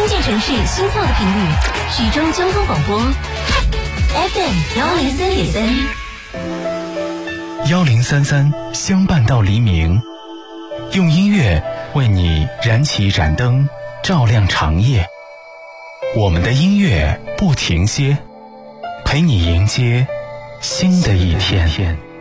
新建城市心跳的频率，徐州交通广播 FM1033，1033相伴到黎明，用音乐为你燃起一盏灯，照亮长夜。我们的音乐不停歇，陪你迎接新的一天。